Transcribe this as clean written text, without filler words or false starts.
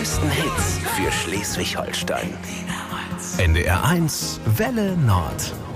größten Hits für Schleswig-Holstein. NDR 1 Welle Nord.